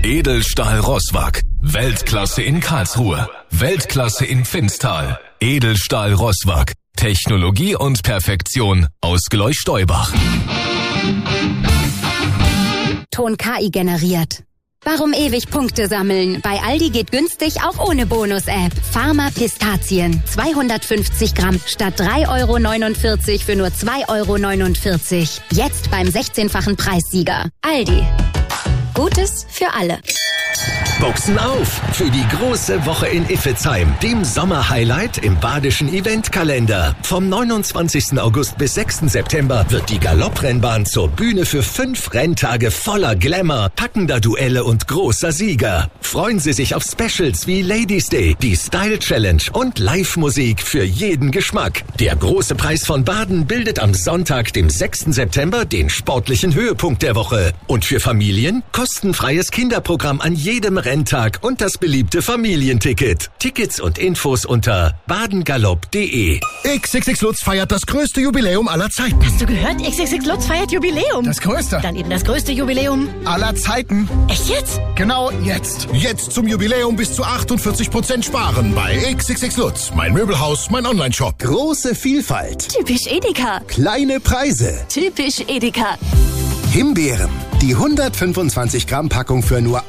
Edelstahl Roßwag. Weltklasse in Karlsruhe. Weltklasse in Finstal. Edelstahl Roßwag. Technologie und Perfektion aus Gleuch-Steubach. Ton KI generiert. Warum ewig Punkte sammeln? Bei Aldi geht günstig auch ohne Bonus-App. Pharma Pistazien. 250 Gramm statt 3,49 € für nur 2,49 €. Jetzt beim 16-fachen Preissieger. Aldi. Gutes für alle. Boxen auf für die große Woche in Iffezheim, dem Sommerhighlight im badischen Eventkalender. Vom 29. August bis 6. September wird die Galopprennbahn zur Bühne für 5 Renntage voller Glamour, packender Duelle und großer Sieger. Freuen Sie sich auf Specials wie Ladies Day, die Style Challenge und Live-Musik für jeden Geschmack. Der große Preis von Baden bildet am Sonntag, dem 6. September, den sportlichen Höhepunkt der Woche. Und für Familien kostenfreies Kinderprogramm an jedem Renntag und das beliebte Familienticket. Tickets und Infos unter badengalopp.de. XXX Lutz feiert das größte Jubiläum aller Zeiten. Hast du gehört? XXX Lutz feiert Jubiläum. Das größte. Dann eben das größte Jubiläum aller Zeiten. Echt jetzt? Genau jetzt. Jetzt zum Jubiläum bis zu 48% sparen bei XXX Lutz. Mein Möbelhaus, mein Onlineshop. Große Vielfalt. Typisch Edeka. Kleine Preise. Typisch Edeka. Himbeeren. Die 125 Gramm Packung für nur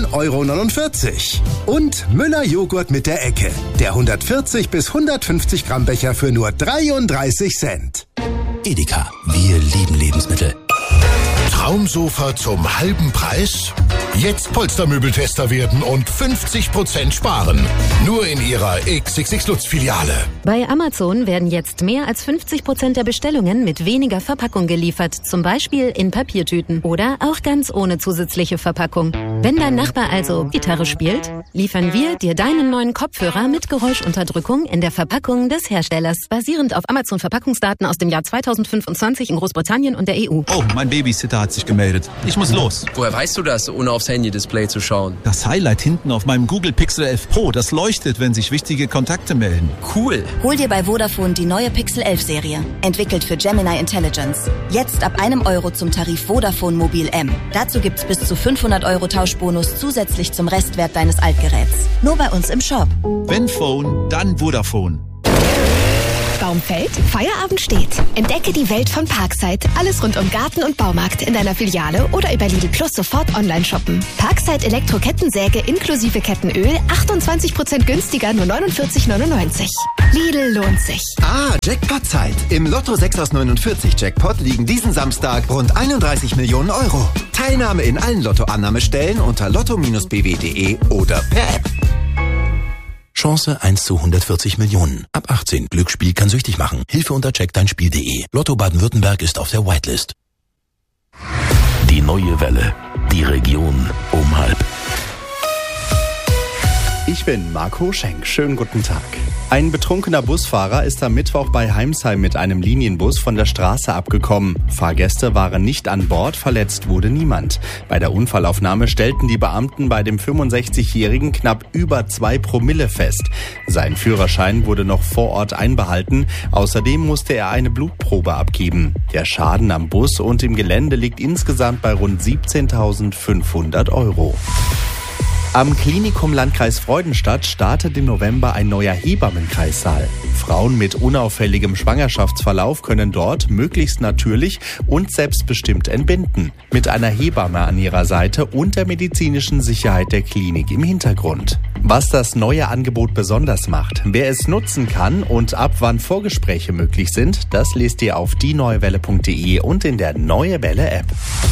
1,49 €. Und Müller Joghurt mit der Ecke. Der 140 bis 150 Gramm Becher für nur 33 Cent. Edeka. Wir lieben Lebensmittel. Traumsofa zum halben Preis? Jetzt Polstermöbeltester werden und 50% sparen. Nur in Ihrer XXX Lutz Filiale. Bei Amazon werden jetzt mehr als 50% der Bestellungen mit weniger Verpackung geliefert. Zum Beispiel in Papiertüten oder auch ganz ohne zusätzliche Verpackung. Wenn dein Nachbar also Gitarre spielt, liefern wir dir deinen neuen Kopfhörer mit Geräuschunterdrückung in der Verpackung des Herstellers. Basierend auf Amazon-Verpackungsdaten aus dem Jahr 2025 in Großbritannien und der EU. Oh, mein Babysitter hat sich gemeldet. Ich muss los. Woher weißt du das, ohne aufs Handy-Display zu schauen? Das Highlight hinten auf meinem Google Pixel 11 Pro, das leuchtet, wenn sich wichtige Kontakte melden. Cool. Hol dir bei Vodafone die neue Pixel 11 Serie. Entwickelt für Gemini Intelligence. Jetzt ab €1 zum Tarif Vodafone Mobil M. Dazu gibt's bis zu 500 € Tauschbonus zusätzlich zum Restwert deines Altgeräts. Nur bei uns im Shop. Wenn Phone, dann Vodafone. Baum fällt, Feierabend steht. Entdecke die Welt von Parkside. Alles rund um Garten und Baumarkt in deiner Filiale oder über Lidl Plus sofort online shoppen. Parkside Elektro-Kettensäge inklusive Kettenöl 28% günstiger, nur 49,99 €. Lidl lohnt sich. Jackpot-Zeit. Im Lotto 6 aus 49 Jackpot liegen diesen Samstag rund 31 Millionen €. Teilnahme in allen Lottoannahmestellen unter lotto-bw.de oder per App. Chance 1 zu 140 Millionen. Ab 18. Glücksspiel kann süchtig machen. Hilfe unter checkdeinspiel.de. Lotto Baden-Württemberg ist auf der Whitelist. Die neue Welle. Die Region um 12:30. Ich bin Marco Schenk. Schönen guten Tag. Ein betrunkener Busfahrer ist am Mittwoch bei Heimsheim mit einem Linienbus von der Straße abgekommen. Fahrgäste waren nicht an Bord, verletzt wurde niemand. Bei der Unfallaufnahme stellten die Beamten bei dem 65-Jährigen knapp über 2 Promille fest. Sein Führerschein wurde noch vor Ort einbehalten. Außerdem musste er eine Blutprobe abgeben. Der Schaden am Bus und im Gelände liegt insgesamt bei rund 17.500 €. Am Klinikum Landkreis Freudenstadt startet im November ein neuer Hebammenkreissaal. Frauen mit unauffälligem Schwangerschaftsverlauf können dort möglichst natürlich und selbstbestimmt entbinden. Mit einer Hebamme an ihrer Seite und der medizinischen Sicherheit der Klinik im Hintergrund. Was das neue Angebot besonders macht, wer es nutzen kann und ab wann Vorgespräche möglich sind, das lest ihr auf dieneuewelle.de und in der Neue Welle App.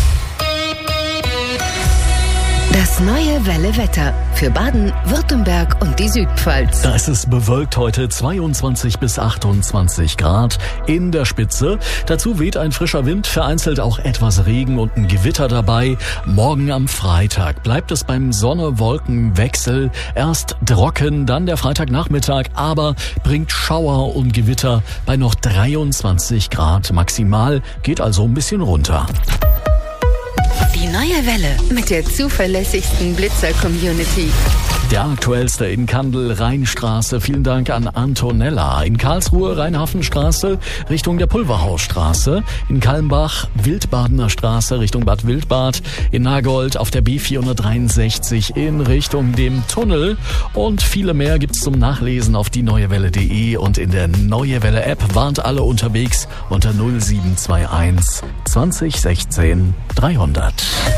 Das neue Welle-Wetter für Baden, Württemberg und die Südpfalz. Da ist es bewölkt heute 22 bis 28 Grad in der Spitze. Dazu weht ein frischer Wind, vereinzelt auch etwas Regen und ein Gewitter dabei. Morgen am Freitag bleibt es beim Sonne-Wolken-Wechsel. Erst trocken, dann der Freitagnachmittag, aber bringt Schauer und Gewitter bei noch 23 Grad maximal. Geht also ein bisschen runter. Die neue Welle mit der zuverlässigsten Blitzer-Community. Der aktuellste in Kandel, Rheinstraße. Vielen Dank an Antonella. In Karlsruhe, Rheinhafenstraße, Richtung der Pulverhausstraße. In Kalmbach, Wildbadener Straße, Richtung Bad Wildbad. In Nagold auf der B463 in Richtung dem Tunnel. Und viele mehr gibt's zum Nachlesen auf dieneuewelle.de und in der Neue Welle App. Warnt alle unterwegs unter 0721 20 16 300.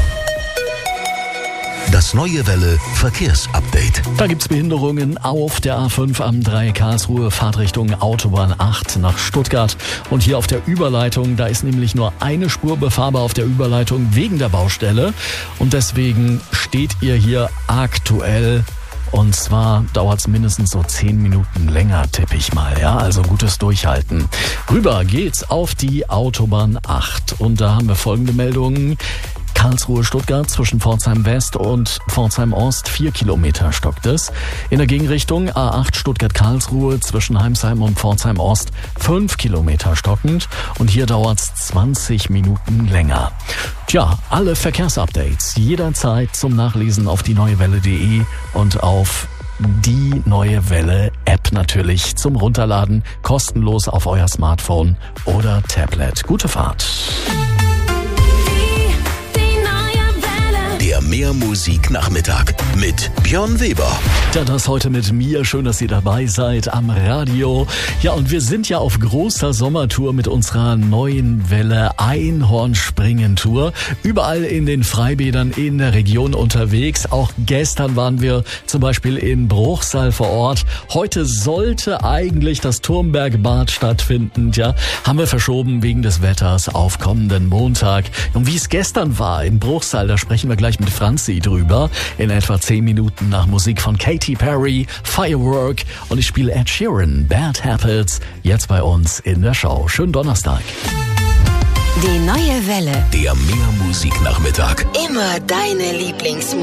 Das Neue Welle Verkehrsupdate. Da gibt's Behinderungen auf der A5 am Dreieck Karlsruhe, Fahrtrichtung Autobahn 8 nach Stuttgart. Und hier auf der Überleitung, da ist nämlich nur eine Spur befahrbar auf der Überleitung wegen der Baustelle. Und deswegen steht ihr hier aktuell. Und zwar dauert's mindestens so 10 Minuten länger, tippe ich mal, ja, also gutes Durchhalten. Rüber geht's auf die Autobahn 8 und da haben wir folgende Meldungen. Karlsruhe-Stuttgart zwischen Pforzheim West und Pforzheim Ost 4 Kilometer stockt es. In der Gegenrichtung A8 Stuttgart-Karlsruhe zwischen Heimsheim und Pforzheim Ost 5 Kilometer stockend und hier dauert's 20 Minuten länger. Tja, alle Verkehrsupdates jederzeit zum Nachlesen auf dieneuewelle.de und auf die Neue Welle App natürlich zum Runterladen, kostenlos auf euer Smartphone oder Tablet. Gute Fahrt. Der Mehrmusik-Nachmittag mit Björn Weber. Ja, das heute mit mir. Schön, dass ihr dabei seid am Radio. Ja, und wir sind ja auf großer Sommertour mit unserer neuen Welle Einhornspringen-Tour. Überall in den Freibädern in der Region unterwegs. Auch gestern waren wir zum Beispiel in Bruchsal vor Ort. Heute sollte eigentlich das Turmbergbad stattfinden. Ja, haben wir verschoben wegen des Wetters auf kommenden Montag. Und wie es gestern war in Bruchsal, da sprechen wir gleich mit Franzi drüber. In etwa 10 Minuten nach Musik von Katy Perry, Firework und ich spiele Ed Sheeran, Bad Habits, jetzt bei uns in der Show. Schönen Donnerstag. Die neue Welle. Der Mehrmusik-Nachmittag. Immer deine Lieblingsmusik.